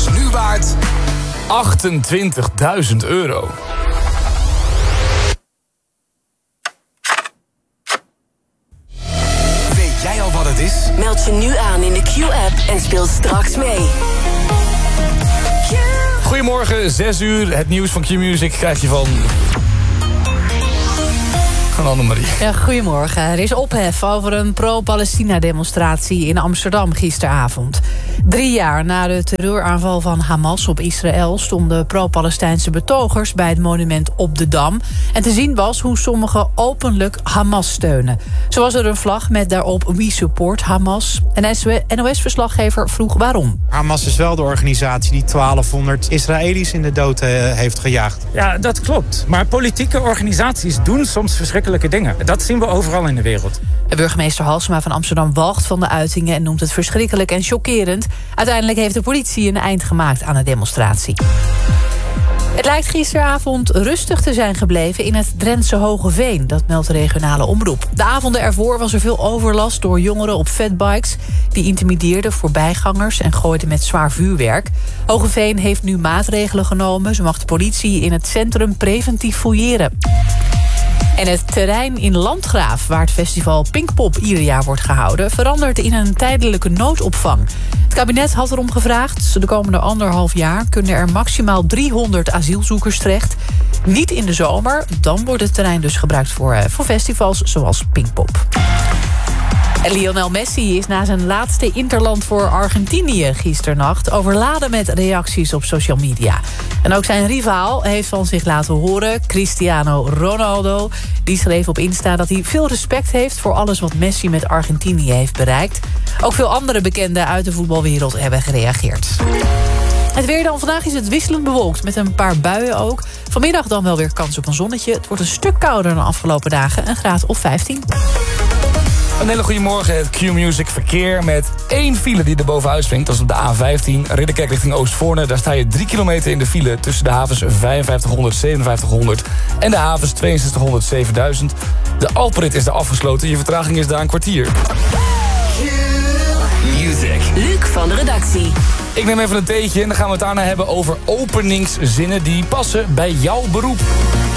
is nu waard €28.000. Weet jij al wat het is? Meld je nu aan in de Q-app en speel straks mee. Goedemorgen, 6 uur. Het nieuws van Q-Music krijg je van Annemarie. Ja, goedemorgen. Er is ophef over een pro-Palestina-demonstratie in Amsterdam gisteravond. 3 jaar na de terreuraanval van Hamas op Israël stonden pro-Palestijnse betogers bij het monument op de Dam. En te zien was hoe sommigen openlijk Hamas steunen. Zo was er een vlag met daarop We Support Hamas. En NOS-verslaggever vroeg waarom. Hamas is wel de organisatie die 1200 Israëli's in de dood heeft gejaagd. Ja, dat klopt. Maar politieke organisaties doen soms verschrikkelijke dingen. Dat zien we overal in de wereld. De burgemeester Halsema van Amsterdam walgt van de uitingen en noemt het verschrikkelijk en chockerend. Uiteindelijk heeft de politie een eind gemaakt aan de demonstratie. Het lijkt gisteravond rustig te zijn gebleven in het Drentse Hogeveen. Dat meldt de regionale omroep. De avonden ervoor was er veel overlast door jongeren op fatbikes. Die intimideerden voorbijgangers en gooiden met zwaar vuurwerk. Hogeveen heeft nu maatregelen genomen. Zo mag de politie in het centrum preventief fouilleren. En het terrein in Landgraaf, waar het festival Pinkpop ieder jaar wordt gehouden, verandert in een tijdelijke noodopvang. Het kabinet had erom gevraagd. De komende 1,5 jaar kunnen er maximaal 300 asielzoekers terecht. Niet in de zomer, dan wordt het terrein dus gebruikt voor festivals zoals Pinkpop. En Lionel Messi is na zijn laatste interland voor Argentinië gisternacht overladen met reacties op social media. En ook zijn rivaal heeft van zich laten horen, Cristiano Ronaldo. Die schreef op Insta dat hij veel respect heeft voor alles wat Messi met Argentinië heeft bereikt. Ook veel andere bekenden uit de voetbalwereld hebben gereageerd. Het weer dan. Vandaag is het wisselend bewolkt met een paar buien ook. Vanmiddag dan wel weer kans op een zonnetje. Het wordt een stuk kouder dan de afgelopen dagen, een graad of 15. Een hele goede morgen, het Q-Music verkeer met 1 file die er bovenuit springt. Dat is op de A15, Ridderkerk richting Oostvoorne. Daar sta je 3 kilometer in de file tussen de havens 5500, 5700 en de havens 6200, 7000. De Alperit is daar afgesloten, je vertraging is daar een kwartier. Music. Luc van de redactie. Ik neem even een theetje en dan gaan we het daarna hebben over openingszinnen die passen bij jouw beroep.